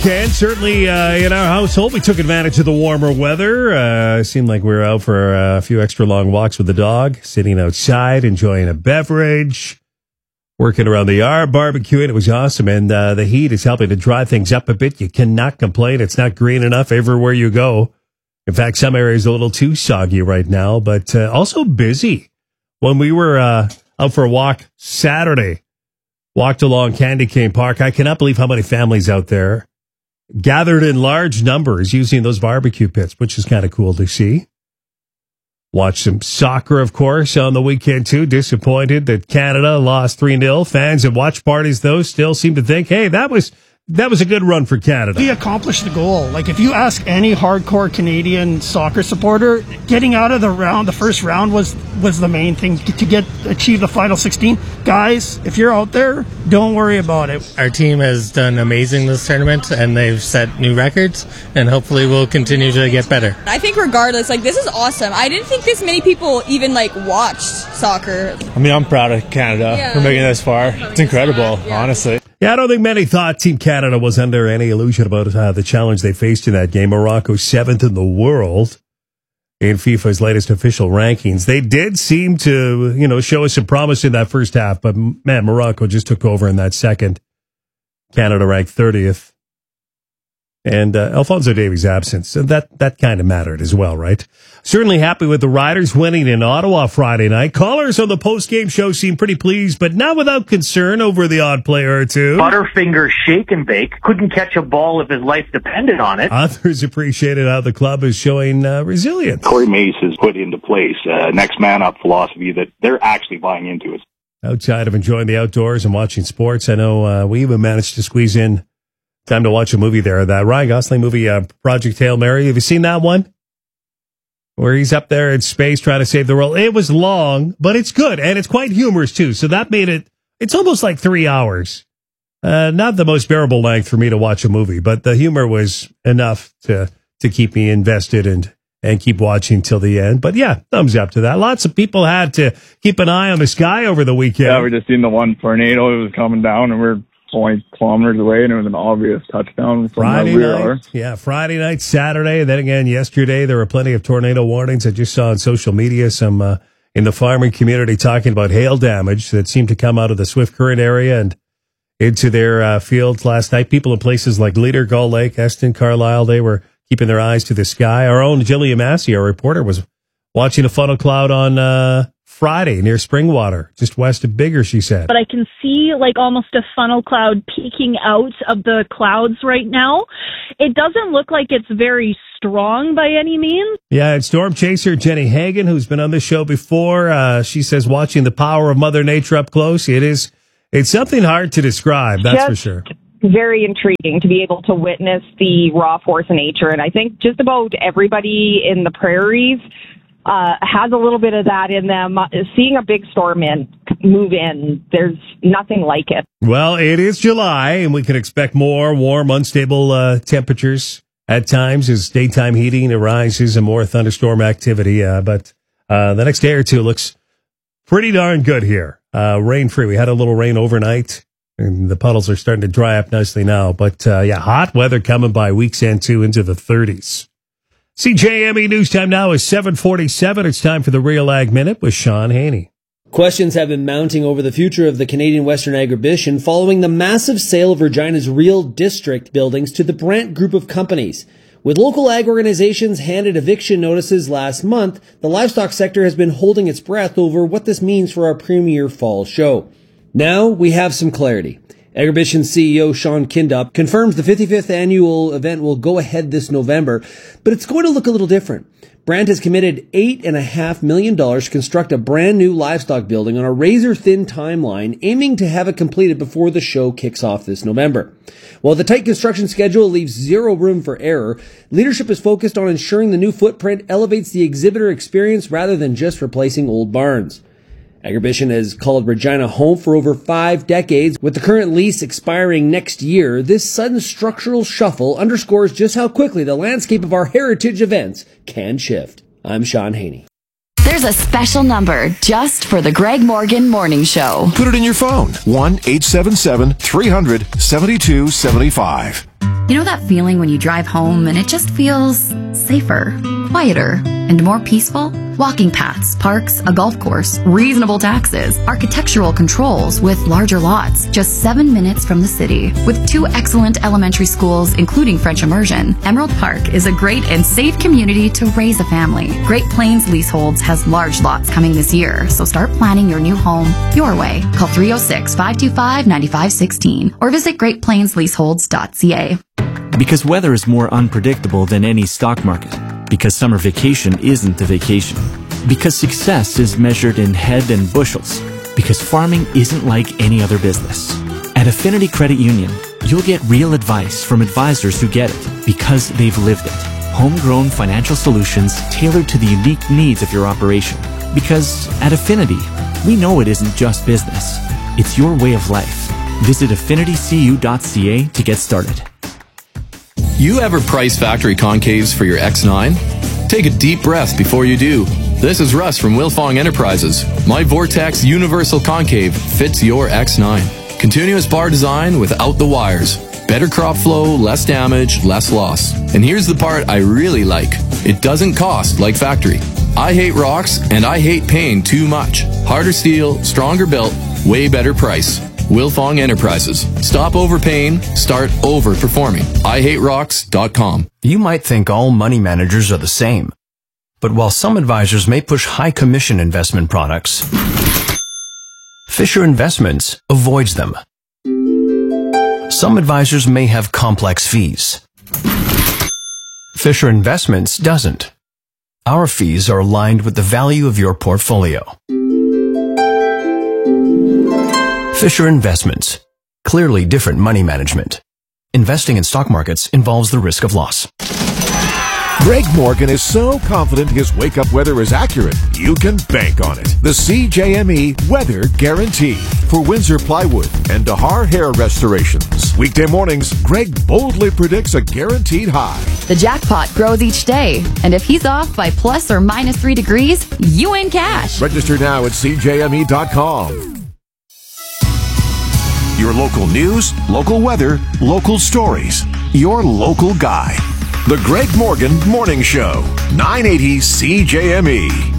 weekend. Certainly in our household, we took advantage of the warmer weather. Seemed like we were out for a few extra long walks with the dog, sitting outside, enjoying a beverage, working around the yard, barbecuing. It was awesome. And the heat is helping to dry things up a bit. You cannot complain. It's not green enough everywhere you go. In fact, some areas are a little too soggy right now, but also busy. When we were out for a walk Saturday, walked along Candy Cane Park. I cannot believe how many families out there gathered in large numbers using those barbecue pits, which is kind of cool to see. Watched some soccer, of course, on the weekend, too. Disappointed that Canada lost 3-0. Fans at watch parties, though, still seem to think, hey, that was a good run for Canada. We accomplished the goal. Like, if you ask any hardcore Canadian soccer supporter, getting out of the first round was the main thing to achieve the final 16. Guys, if you're out there, don't worry about it. Our team has done amazing this tournament, and they've set new records, and hopefully we'll continue to get better. I think regardless, this is awesome. I didn't think this many people even, watched soccer. I mean, I'm proud of Canada for making it this far. It's incredible, honestly. Yeah, I don't think many thought Team Canada was under any illusion about the challenge they faced in that game. Morocco 7th in the world in FIFA's latest official rankings. They did seem to, show us some promise in that first half, but man, Morocco just took over in that second. Canada ranked 30th. And Alphonso Davies' absence, that kind of mattered as well, right? Certainly happy with the Riders winning in Ottawa Friday night. Callers on the post-game show seemed pretty pleased, but not without concern over the odd player or two. Butterfinger shake and bake. Couldn't catch a ball if his life depended on it. Others appreciated how the club is showing resilience. Corey Mace has put into place a next man up philosophy that they're actually buying into it. Outside of enjoying the outdoors and watching sports, I know we even managed to squeeze in time to watch a movie there. That Ryan Gosling movie, Project Hail Mary. Have you seen that one? Where he's up there in space trying to save the world. It was long, but it's good. And it's quite humorous, too. So that made it's almost like 3 hours. Not the most bearable length for me to watch a movie, but the humor was enough to keep me invested and keep watching till the end. But yeah, thumbs up to that. Lots of people had to keep an eye on the sky over the weekend. Yeah, we just seen the one tornado. It was coming down, and we're 20 kilometers away, and it was an obvious touchdown from Friday where we are. Yeah, Friday night, Saturday, and then again yesterday. There were plenty of tornado warnings. I just saw on social media some in the farming community talking about hail damage that seemed to come out of the Swift Current area and into their fields last night. People in places like Leader, Gull Lake, Eston, Carlisle, they were keeping their eyes to the sky. Our own Jillian Massey, our reporter, was watching a funnel cloud on Friday near Springwater, just west of Bigger, she said. But I can see almost a funnel cloud peeking out of the clouds right now. It doesn't look like it's very strong by any means. Yeah, and storm chaser Jenny Hagan, who's been on this show before, she says watching the power of Mother Nature up close, it's something hard to describe, that's for sure. Very intriguing to be able to witness the raw force of nature. And I think just about everybody in the prairies has a little bit of that in them. Seeing a big storm move in, there's nothing like it. Well, it is July, and we can expect more warm, unstable temperatures at times as daytime heating arises and more thunderstorm activity. But the next day or two looks pretty darn good here. Rain-free. We had a little rain overnight, and the puddles are starting to dry up nicely now. But, hot weather coming by week's end, too, into the 30s. CJME News Time now is 7:47. It's time for the Real Ag Minute with Sean Haney. Questions have been mounting over the future of the Canadian Western Agribition following the massive sale of Regina's Real District buildings to the Brandt Group of companies. With local ag organizations handed eviction notices last month, the livestock sector has been holding its breath over what this means for our premier fall show. Now we have some clarity. Agribition CEO Sean Kindup confirms the 55th annual event will go ahead this November, but it's going to look a little different. Brandt has committed $8.5 million to construct a brand new livestock building on a razor-thin timeline, aiming to have it completed before the show kicks off this November. While the tight construction schedule leaves zero room for error, leadership is focused on ensuring the new footprint elevates the exhibitor experience rather than just replacing old barns. Agribition has called Regina home for over 5 decades. With the current lease expiring next year, this sudden structural shuffle underscores just how quickly the landscape of our heritage events can shift. I'm Sean Haney. There's a special number just for the Greg Morgan Morning Show. Put it in your phone. 1-877-300-7275. You know that feeling when you drive home and it just feels safer, quieter, and more peaceful? Walking paths, parks, a golf course, reasonable taxes, architectural controls with larger lots, just 7 minutes from the city. With 2 excellent elementary schools, including French immersion, Emerald Park is a great and safe community to raise a family. Great Plains Leaseholds has large lots coming this year, so start planning your new home your way. Call 306-525-9516 or visit greatplainsleaseholds.ca. Because weather is more unpredictable than any stock market. Because summer vacation isn't a vacation. Because success is measured in head and bushels. Because farming isn't like any other business. At Affinity Credit Union, you'll get real advice from advisors who get it because they've lived it. Homegrown financial solutions tailored to the unique needs of your operation. Because at Affinity, we know it isn't just business. It's your way of life. Visit affinitycu.ca to get started. You ever price factory concaves for your X9? Take a deep breath before you do. This is Russ from Wilfong Enterprises. My Vortex Universal Concave fits your X9. Continuous bar design without the wires. Better crop flow, less damage, less loss. And here's the part I really like. It doesn't cost like factory. I hate rocks and I hate pain too much. Harder steel, stronger built, way better price. Wilfong Enterprises. Stop overpaying, start overperforming. IHateRocks.com. You might think all money managers are the same. But while some advisors may push high commission investment products, Fisher Investments avoids them. Some advisors may have complex fees. Fisher Investments doesn't. Our fees are aligned with the value of your portfolio. Fisher Investments. Clearly different money management. Investing in stock markets involves the risk of loss. Greg Morgan is so confident his wake-up weather is accurate, you can bank on it. The CJME Weather Guarantee for Windsor Plywood and Dahar Hair Restorations. Weekday mornings, Greg boldly predicts a guaranteed high. The jackpot grows each day, and if he's off by plus or minus 3 degrees, you win cash. Register now at CJME.com. Your local news, local weather, local stories. Your local guy. The Greg Morgan Morning Show, 980 CJME.